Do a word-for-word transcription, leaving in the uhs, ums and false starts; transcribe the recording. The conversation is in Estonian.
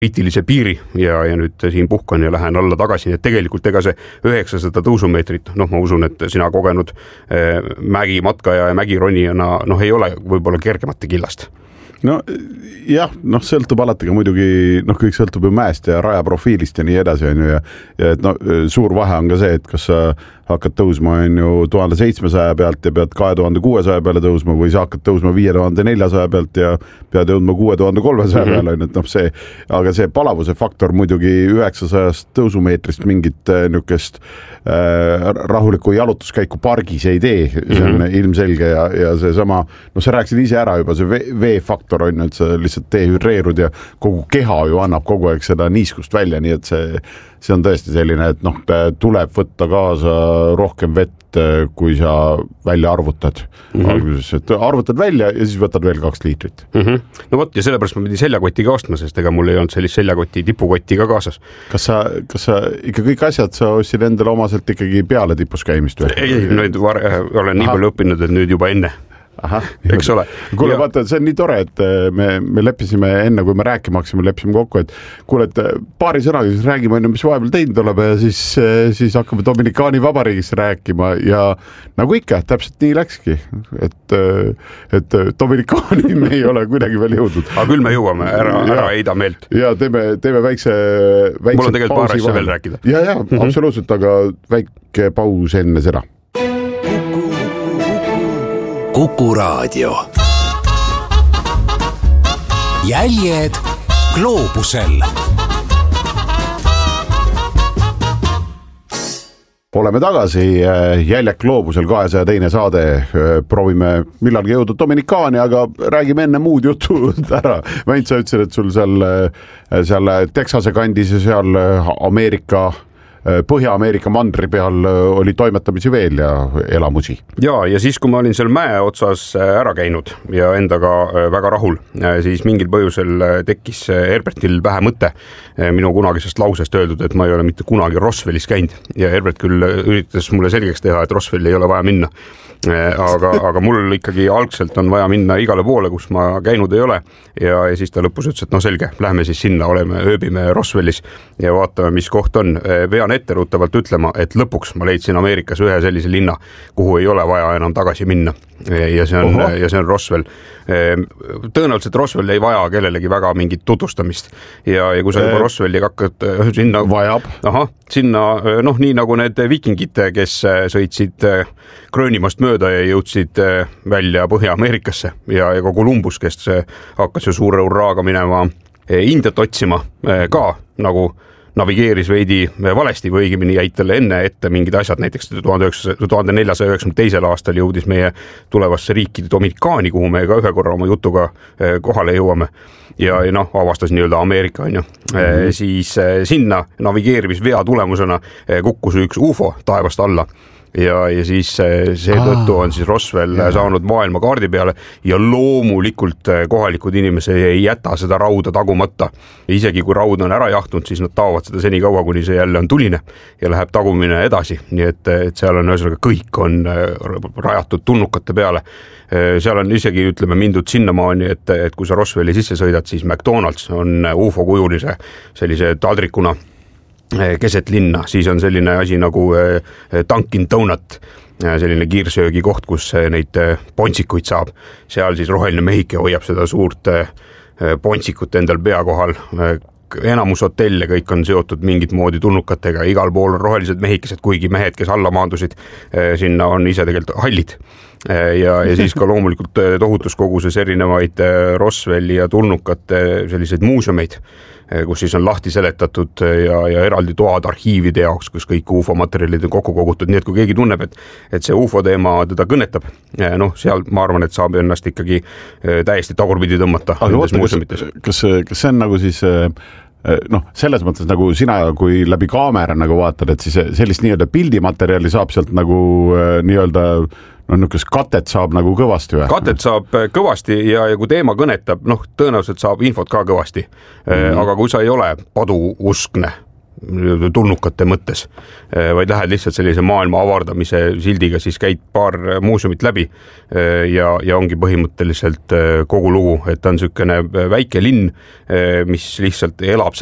kriitilise piiri ja, ja nüüd siin puhkan ja lähen alla tagasi, et tegelikult ega see üheksasada tõusumeetrit, noh ma usun, et sina kogenud äh, mägimatkaja ja mägironijana noh ei ole võib-olla kergemate killast. No jah, noh sõltub alati ka muidugi, noh kõik sõltub ju mäest ja raja profiilist ja nii edasi on ju ja, ja et no suur vahe on ka see, et kas sa hakkad tõusma on ju tuhande seitsmesaja pealt ja pead kahe tuhande kuuesaja peale tõusma või sa hakkad tõusma viie tuhande neljasaja pealt ja pead jõudma kuue tuhande kolmesaja mm-hmm. peale on, et noh see, aga see palavuse faktor muidugi üheksasajast tõusumeetrist mingit niukest äh, rahulikku jalutuskäiku pargis ei tee, see on mm-hmm. ilmselge ja, ja see sama, noh sa rääkisid ise ära juba see V-faktor on ju, et sa lihtsalt dehüdreerud ja kogu keha ju annab kogu aeg seda niiskust välja, nii et see see on tõesti selline, et noh, tuleb võtta kaasa rohkem vett, kui sa välja arvutad mm-hmm. alguses, et arvutad välja ja siis võtad veel kaks liitrit. Mm-hmm. No vot, ja sellepärast ma pidin seljakoti ka ostma, sest ega mul ei olnud sellist seljakoti tipukotti ka kaasas. Kas sa, kas sa ikka kõik asjad sa ostsid endale omaselt ikkagi peale tipus käimist või? Ei, nüüd var, olen nii palju õppinud, et nüüd juba enne. Aha, eks ole. Kuule, vaata, see on nii tore, et me, me leppisime enne, kui me rääkima haksime, leppisime kokku, et kuule, et paari sõnaga siis räägime, mis vahepeal teinud oleme ja siis, siis hakkame Dominikaani vabariigist rääkima ja nagu ikka, täpselt nii läkski, et, et Dominikaani me ei ole kuidagi veel jõudnud. Aga küll me jõuame, ära, ära eida meelt. Ja teeme, teeme väikse, väikse mul on tegelikult paar asja veel rääkida. Ja, ja, mm-hmm. absoluutselt, aga väike paus enne seda. Kuku Raadio. Jäljed gloobusel. Oleme tagasi, Jäljed gloobusel kahesaja teine saade, proovime millalgi jõuda Dominikaani, aga räägime enne muud juttu ära. Väint, sa ütlesid, et sul seal, seal Texase kandis ja seal Ameerika Põhja-Ameerika mandri peal oli toimetamisi veel ja elamusi. Ja, ja siis kui ma olin seal mäe otsas ära käinud ja endaga väga rahul, siis mingil põhjusel tekkis Herbertil vähe mõte minu kunagisest lausest öeldud, et ma ei ole mitte kunagi Roswellis käinud ja Herbert küll üritas mulle selgeks teha, et Roswelli ei ole vaja minna. Aga, aga mul ikkagi algselt on vaja minna igale poole, kus ma käinud ei ole ja, ja siis ta lõpus ütles, et no selge, lähme siis sinna, oleme, ööbime Roswellis ja vaatame, mis koht on. Pean etteruttavalt ütlema, et lõpuks ma leidsin Ameerikas ühe sellise linna, kuhu ei ole vaja enam tagasi minna ja see on, ja see on Roswell. Tõenäoliselt Roswell ei vaja kellelegi väga mingit tutvustamist ja, ja kui sa juba Roswelli hakkad sinna vajab, aha, sinna, noh nii nagu need vikingid, kes sõitsid Gröönimast mööda ja jõudsid välja Põhja-Ameerikasse ja, ja ka Columbus, kes hakkas ju suure urraaga minema Indiat otsima ka nagu navigeeris veidi valesti või õigemini jäid talle enne ette mingid asjad, näiteks tuhande neljasaja üheksakümne teisel aastal jõudis meie tulevasse riiki Dominikaani, kuhu me ka ühe korra oma jutuga kohale jõuame ja, ja noh, avastas nii-öelda Ameerika on ju. Mm-hmm. Siis sinna navigeerimisvea tulemusena kukkus üks U F O taevast alla ja, ja siis seetõttu on siis Roswell ja. saanud maailma kaardi peale ja loomulikult kohalikud inimesed ei jäta seda rauda tagumata. Isegi kui raud on ära jahtunud, siis nad taovad seda seni kaua, kuni see jälle on tuline ja läheb tagumine edasi. Nii et, et seal on ühesõnaga kõik on rajatud tunnukate peale. Seal on isegi, ütleme, mindud sinnamaani, et, et kui sa Roswelli sisse sõidad, siis McDonald's on U F O kujulise sellise taldrikuna keset linna, siis on selline asi nagu Dunkin Donut, selline kiirsöögi koht, kus neid pontsikuid saab. Seal siis roheline mehike hoiab seda suurt pontsikut endal pea kohal. Enamus hotelle kõik on seotud mingit moodi tunnukatega, igal pool on rohelised mehikesed, kuigi mehed, kes alla maandusid, sinna on ise tegelikult hallid. Ja, ja siis ka loomulikult tohutus koguses erinevaid Roswelli ja tulnukate selliseid muuseumeid, kus siis on lahti seletatud ja, ja eraldi toad arhiivide jaoks, kus kõik U F O materjalid on kokku kogutud. Nii et kui keegi tunneb, et, et see U F O teema teda kõnetab, noh, seal ma arvan, et saab ennast ikkagi täiesti tagurpidi tõmmata. Aga oota, kas, kas, kas see on nagu siis noh, selles mõttes nagu sina, kui läbi kaamera nagu vaatad, et siis sellist nii-öelda pildimaterjali saab sealt nagu nii-öelda no niisugust katet saab nagu kõvasti või? Katet saab kõvasti ja, ja kui teema kõnetab, noh, tõenäoliselt saab infot ka kõvasti. Mm-hmm. Aga kui sa ei ole paduuskne, tulnukate mõttes, vaid lähed lihtsalt sellise maailma avardamise sildiga, siis käid paar muuseumit läbi ja, ja ongi põhimõtteliselt kogu lugu, et ta on niisugune väike linn, mis lihtsalt elab